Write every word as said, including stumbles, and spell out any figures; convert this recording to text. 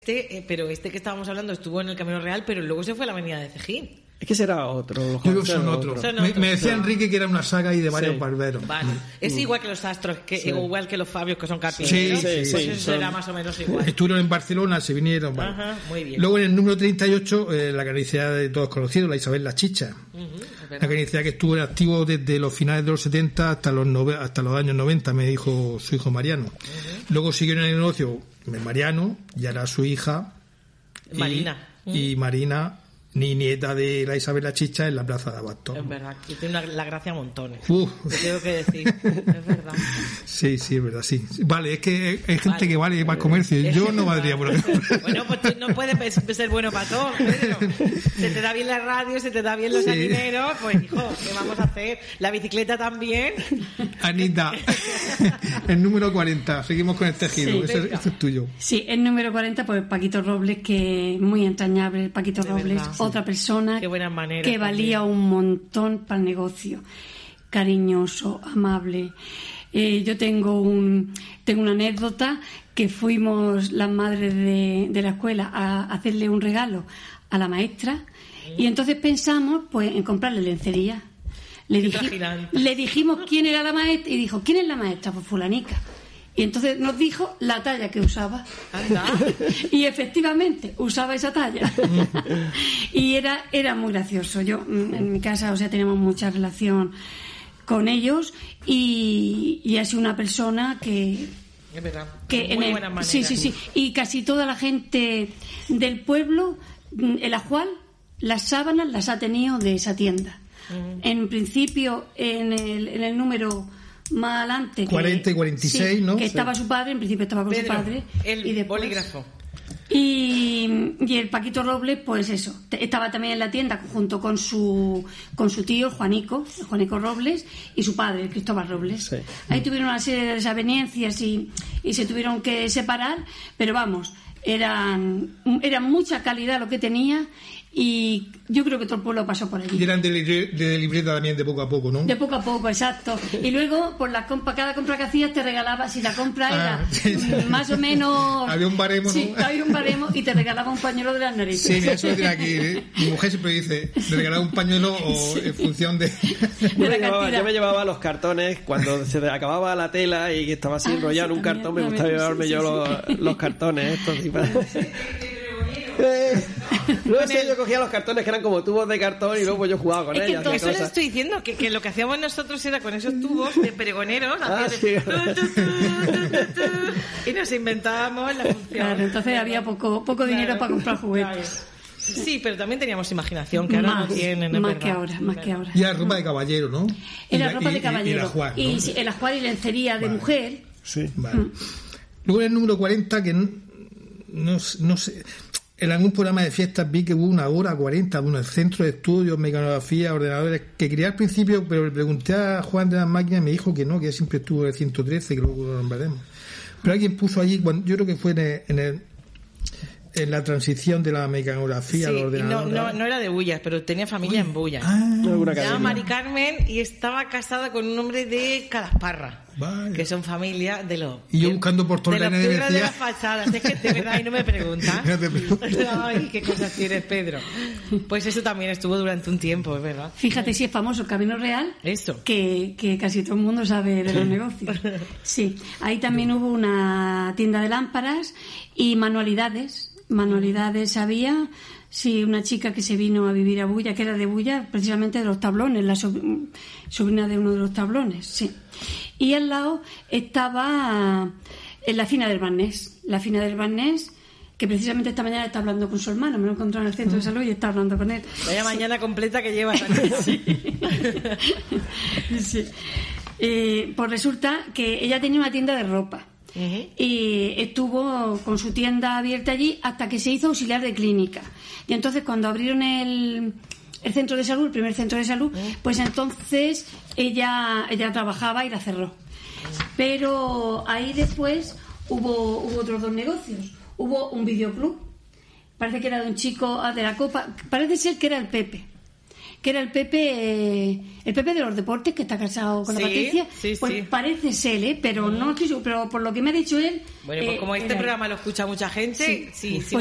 Este, eh, pero este que estábamos hablando estuvo en el Camino Real, pero luego se fue a la Avenida de Cejín. Es que será otro. Yo creo que son otros. Son Me, otros. me decía Enrique que era una saga y de varios Sí. barberos. Vale. Es igual que los astros, que Sí. igual que los Fabios, que son carpinteros. Sí, pues sí, eso sí, será son- más o menos igual. Estuvieron en Barcelona, se vinieron. Vale. Ajá, muy bien. Luego en el número treinta y ocho, eh, la carnicería de todos conocidos, la Isabel La Chicha. Ujú, es verdad. La carnicería que estuvo en activo desde los finales de los setenta hasta los nove- hasta los años noventa, me dijo su hijo Mariano. Uh-huh. Luego siguieron en el negocio Mariano, y ahora su hija. y- Marina. Y, Marina, ni nieta de la Isabel La Chicha, en la Plaza de Abasto. Es verdad, que tiene una, la gracia a montones. Uf. Te tengo que decir, es verdad. Sí, sí, es verdad, sí. Vale, es que hay gente Vale. que vale para el comercio. Yo no valdría, por ejemplo. Bueno, pues tú no puedes pe- ser bueno para todo, Pedro. Se te da bien la radio, se te da bien los Sí. salineros, pues hijo, ¿qué vamos a hacer? La bicicleta también. Anita, el número cuarenta, seguimos con el tejido, Sí, ese, venga. ese es tuyo. Sí, el número cuarenta, pues Paquito Robles, que es muy entrañable. Paquito De Robles, verdad, sí. otra persona Qué buenas maneras que valía también. un montón para el negocio. Cariñoso, amable. Eh, yo tengo un tengo una anécdota que fuimos las madres de, de la escuela a hacerle un regalo a la maestra y entonces pensamos pues en comprarle lencería. Le, Qué diji- trajinante. le dijimos quién era la maestra y dijo, ¿quién es la maestra? Pues fulanica. Y entonces nos dijo la talla que usaba. Anda. Y efectivamente usaba esa talla. Y era, era muy gracioso. Yo, mm, en mi casa, o sea, tenemos mucha relación con ellos y, y ha sido una persona que, Es verdad. que Muy en el- buenas maneras. sí, sí, sí. Y casi toda la gente del pueblo, mm, el ajuar, las sábanas las ha tenido de esa tienda. En principio, en el, en el número más adelante, que- cuarenta y cuarenta y seis, sí, ¿no? que Sí. estaba su padre, en principio estaba con Pedro, su padre. el y después- bolígrafo. y, y el Paquito Robles, pues eso, te- estaba también en la tienda junto con su con su tío, el Juanico, el Juanico Robles, y su padre, el Cristóbal Robles. Sí. Ahí tuvieron una serie de desavenencias y, y se tuvieron que separar, pero vamos, eran, era mucha calidad lo que tenía y yo creo que todo el pueblo pasó por Y allí. eran de, libre- de libreta también de poco a poco, ¿no? De poco a poco, exacto. Y luego, por la compra, cada compra que hacías te regalaba, si la compra era Ah, sí, sí. más o menos... Había un baremo, ¿no? Sí, había un baremo y te regalaba un pañuelo de las narices. Sí, mira, eso lo tiene aquí. ¿eh? Mi mujer siempre dice, ¿le regalar un pañuelo o en función de...? de Yo la me, llevaba, cantidad. yo me llevaba los cartones cuando se acababa la tela y que estaba así Ah, enrollado sí, en un también, cartón. Me también, gustaba sí, llevarme sí, yo sí. los, los cartones estos. Y para- Eh, no sé, yo cogía los cartones que eran como tubos de cartón y luego pues yo jugaba con Es que ellos. todo y eso les cosas. estoy diciendo, que, que lo que hacíamos nosotros era con esos tubos de pregoneros, Ah, hacías sí. de tu, tu, tu, tu, tu, y nos inventábamos la función. Claro, entonces había poco poco dinero Claro, para comprar juguetes. claro. Sí, pero también teníamos imaginación, que ahora Más, no tienen. es más verdad. que ahora, más que ahora. Y era ropa de caballero, ¿no? Y Era la- ropa y- de y- caballero. Y, el ajuar, ¿no? Y sí, el ajuar y lencería de Vale. mujer. Sí. Vale. Luego en el número cuarenta, que n- no, no sé... En algún programa de fiestas vi que hubo una hora cuarenta, bueno, el centro de estudios, mecanografía, ordenadores, que quería al principio, pero le pregunté a Juan de las Máquinas y me dijo que no, que siempre estuvo en el ciento trece, que luego lo nombraremos. Pero alguien puso allí, cuando, yo creo que fue en, el, en, el, en la transición de la mecanografía Sí, al y no, ordenador. no, no era de Bullas, pero tenía familia en Bullas. Ah, Alguna Se llama cadena. Mari Carmen y estaba casada con un hombre de Calasparra, vaya. que son familia de los... Y yo de- buscando por toda de la los línea piedras decía- de las fachadas. Es que de verdad, y no me preguntas. No te pregunto. Ay, qué cosas tienes, Pedro. Pues eso también estuvo durante un tiempo, es verdad. Fíjate si es famoso el Camino Real, Eso. que, que casi todo el mundo sabe de los negocios. Sí, ahí también hubo una tienda de lámparas y manualidades. Manualidades había, sí, una chica que se vino a vivir a Bulla, que era de Bulla, precisamente de los tablones, la sob- sobrina de uno de los tablones, sí. Y al lado estaba en la Fina del Barnés, la Fina del Barnés, que precisamente esta mañana está hablando con su hermano, me lo encontró en el centro de salud y está hablando con él. Vaya mañana completa que llevas aquí. Sí. Sí. Eh, pues resulta que ella tenía una tienda de ropa. Ujú. Y estuvo con su tienda abierta allí hasta que se hizo auxiliar de clínica. Y entonces cuando abrieron el, el centro de salud, el primer centro de salud, pues entonces ella, ella trabajaba y la cerró. Pero ahí después hubo, hubo otros dos negocios. Hubo un videoclub, parece que era de un chico ah, de la Copa, parece ser que era el Pepe, que era el Pepe, eh, el Pepe de los deportes, que está casado con Sí, la Patricia. sí, pues sí. parece ser, ¿eh? Pero no estoy seguro, pero por lo que me ha dicho él. Bueno, pues eh, como este era él. programa lo escucha mucha gente, Sí. sí, sí, Pues